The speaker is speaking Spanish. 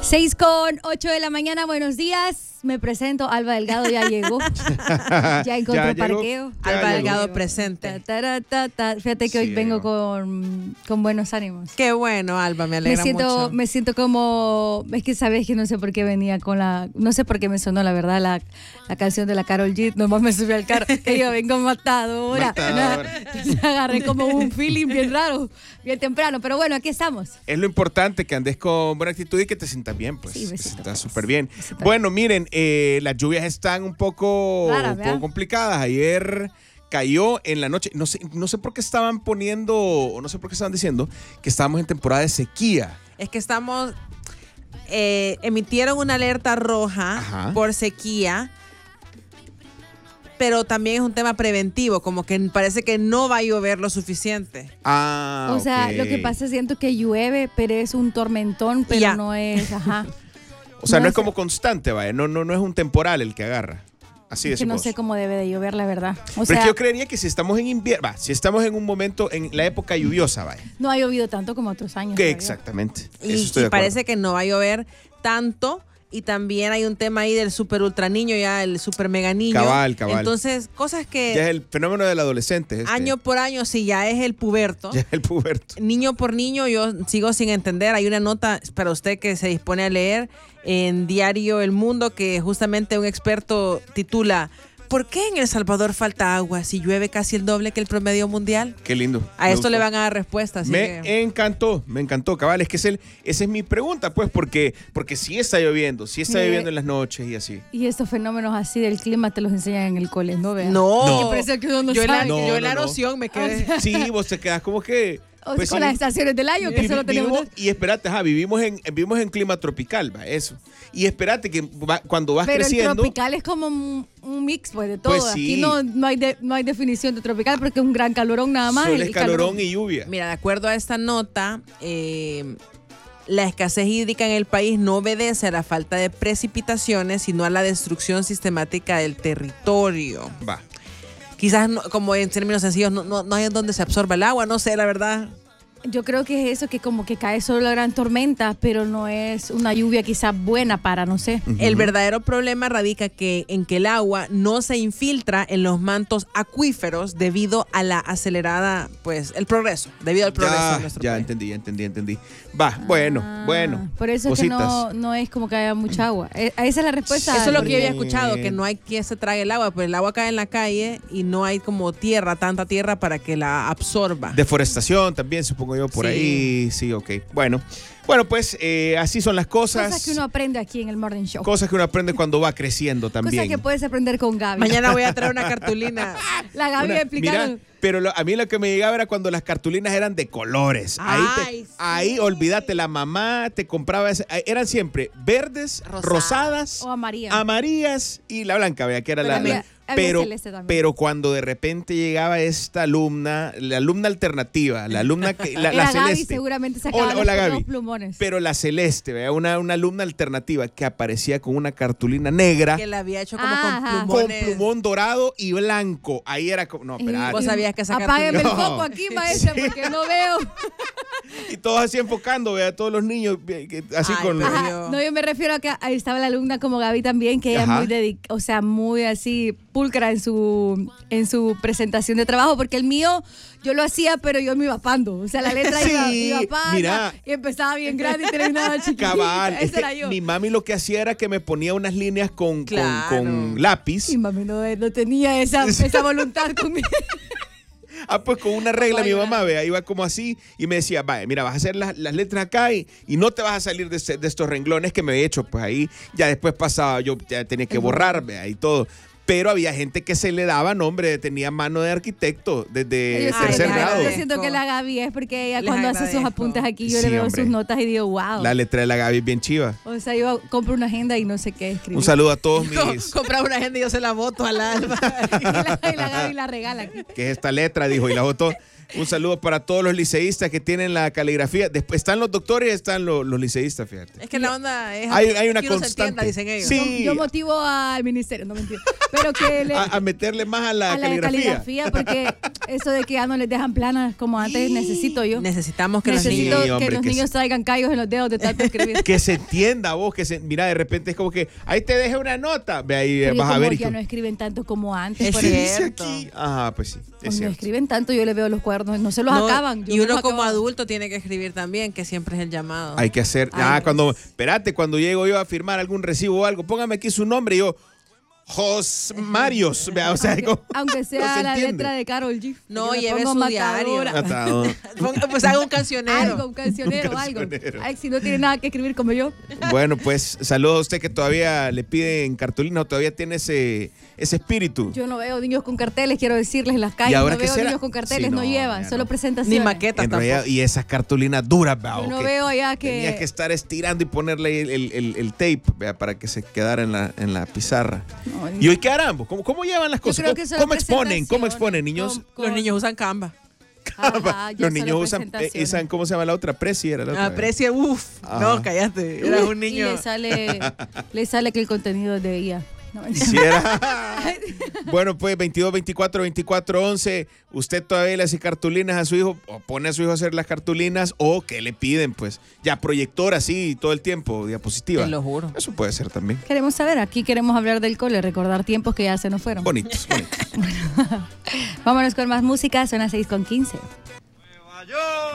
6:08 de la mañana, buenos días. Me presento, Alba Delgado ya llegó. Ya encontró parqueo. Alba Delgado presente. Fíjate que hoy vengo con buenos ánimos. Qué bueno, Alba, me alegra mucho. Me siento como, es que sabes que no sé por qué venía no sé por qué me sonó la verdad la canción de la Karol G. Nomás me subí al carro, que yo vengo matadora. Agarré como un feeling bien raro, bien temprano, pero bueno, aquí estamos. Es lo importante, que andes con buena actitud y que te sientas bien, pues. Sí, estás súper bien. Bueno, miren, las lluvias están un poco complicadas. Ayer cayó en la noche. No sé por qué estaban poniendo, o no sé por qué estaban diciendo que estábamos en temporada de sequía. Es que emitieron una alerta roja por sequía, pero también es un tema preventivo, como que parece que no va a llover lo suficiente. O sea, lo que pasa es siento que llueve, pero es un tormentón, pero no es, O sea, no es como constante, vaya. No es un temporal el que agarra. Así es que no sé cómo debe de llover, la verdad. Pero es que yo creería que si estamos en invierno, si estamos en un momento, en la época lluviosa, vaya. No ha llovido tanto como otros años. Exactamente. Y parece que no va a llover tanto. Y también hay un tema ahí del super ultra niño, ya el super mega niño. Cabal. Entonces, cosas que... Ya es el fenómeno del adolescente. Año por año, sí, ya es el puberto. Ya es el puberto. Niño por niño, yo sigo sin entender. Hay una nota para usted que se dispone a leer en Diario El Mundo, que justamente un experto titula: ¿por qué en El Salvador falta agua si llueve casi el doble que el promedio mundial? Qué lindo. A esto le van a dar respuesta. Me encantó, cabal. Es que esa es mi pregunta, pues, porque sí está lloviendo en las noches y así. Y estos fenómenos así del clima te los enseñan en el cole, ¿no? Vean. No. Que uno no yo sabe. en la erosión me quedé. Sí, vos te quedas como que... Pues con las estaciones del año, que solo tenemos. Y espérate, vivimos en clima tropical, va, eso. Y espérate que cuando vas creciendo. Pero el tropical es como un mix, pues, de todo. Pues sí. Aquí no hay definición de tropical porque es un gran calorón nada más. Solo es calorón y lluvia. Mira, de acuerdo a esta nota, la escasez hídrica en el país no obedece a la falta de precipitaciones, sino a la destrucción sistemática del territorio. Va. Quizás, como en términos sencillos, no hay donde se absorba el agua, no sé, la verdad. Yo creo que es eso, que como que cae solo la gran tormenta, pero no es una lluvia quizás buena para, no sé. El verdadero problema radica en que el agua no se infiltra en los mantos acuíferos debido a la acelerada, pues, el progreso, debido al progreso de nuestro país. Entendí. Va, bueno. Por eso cositas. Es que no es como que haya mucha agua. Esa es la respuesta. Eso es lo que yo había escuchado, que no hay quien se trague el agua, pues el agua cae en la calle y no hay como tanta tierra para que la absorba. Deforestación también, supongo yo, por ahí. Sí, ok. Bueno, pues así son las cosas. Cosas que uno aprende aquí en el Morning Show. Cosas que uno aprende cuando va creciendo también. Cosas que puedes aprender con Gaby. Mañana voy a traer una cartulina. La Gaby me explicaron. Mira, pero a mí lo que me llegaba era cuando las cartulinas eran de colores. Ahí olvídate, la mamá te compraba, eran siempre verdes, rosadas o amarillas y la blanca, vea que era pero cuando de repente llegaba esta alumna, la alumna alternativa, la alumna que la Gaby celeste. Seguramente sacaba los plumones. Pero la celeste, vea, una alumna alternativa que aparecía con una cartulina negra. Que la había hecho como con plumones. Con plumón dorado y blanco. Ahí era como, no, espera. Vos sabías que esa apágueme el foco aquí, maestra, porque no veo. Y todos así enfocando, vea, todos los niños así con... No, yo me refiero a que ahí estaba la alumna como Gaby también, que ella es muy así pulcra en su presentación de trabajo, porque el mío yo lo hacía, pero yo me iba pando. O sea, la letra iba panda, y empezaba bien grande y terminaba chiquitita. Cabal, ese era yo. Mi mami lo que hacía era que me ponía unas líneas con lápiz. Y mami no tenía esa voluntad conmigo. Pues con una regla mi mamá, vea, iba como así y me decía, vaya, mira, vas a hacer las letras acá y no te vas a salir de estos renglones que me he hecho, pues ahí ya después pasaba, yo ya tenía que borrar, vea, y todo. Pero había gente que se le daba nombre, tenía mano de arquitecto desde tercer grado. Yo siento que la Gaby es porque ella cuando hace sus apuntes aquí, yo le veo sus notas y digo, wow. La letra de la Gaby es bien chiva. O sea, yo compro una agenda y no sé qué escribir. Un saludo a todos mis... Compraba una agenda y yo se la voto al Alba. y la Gaby la regala aquí. ¿Qué es esta letra? Dijo, y la votó. Un saludo para todos los liceístas que tienen la caligrafía. Después están los doctores y están los liceístas, fíjate. Es que la onda es hay una que constante. Entienda, dicen ellos. Sí. Yo motivo al ministerio, no mentira. Pero que a meterle más a la caligrafía. Porque Eso de que ya no les dejan planas como antes, necesito yo. Necesitamos que Necesito los niños... que los niños traigan callos en los dedos de tanto escribir. Que se entienda vos, mira, de repente es como que ahí te dejé una nota, ve ahí, Pero vas a ver. ya no escriben tanto como antes. Es por cierto. Aquí. Ajá, pues sí, es No cierto. escriben tanto, yo les veo los cuadernos, no se los acaban. Y uno como adulto tiene que escribir también, que siempre es el llamado. Hay que hacer, cuando llego yo a firmar algún recibo o algo, póngame aquí su nombre y yo, Marios, o sea, aunque sea no la entiende. letra de Karol G. No, lleve su diario. Pues haga un cancionero. Un cancionero. Ay, si no tiene nada que escribir como yo. Bueno, pues saludo a usted que todavía le piden cartulina o todavía tiene ese espíritu. Yo no veo niños con carteles, quiero decirles, en las calles. ahora No qué veo será? niños con carteles, Sí, no llevan, solo presentaciones. Ni maquetas En tampoco. realidad, y esas cartulinas duras, Yo no veo allá que... Tenías que estar estirando y ponerle el tape, ¿vea? Para que se quedara en la pizarra. No, ¿Y hoy qué harán? ¿Cómo llevan las Yo cosas? creo que solo ¿Cómo exponen? ¿Cómo presentaciones, exponen, niños? Los niños usan Canva. Ajá, ya Los niños solo usan, presentaciones. ¿cómo se llama la otra? Prezi era la otra. Aprecia, Ajá. No, cállate. Eras un Y niño. le sale que el contenido es de IA. No, Sí era. Bueno, pues 22, 24, 24, 11. ¿Usted todavía le hace cartulinas a su hijo? ¿O pone a su hijo a hacer las cartulinas? ¿O qué le piden? Pues ya proyector así todo el tiempo, diapositiva. Te lo juro. Eso puede ser también. Queremos saber, aquí queremos hablar del cole, recordar tiempos que ya se nos fueron. Bonitos. Vámonos con más música, son las 6:15. Nueva York.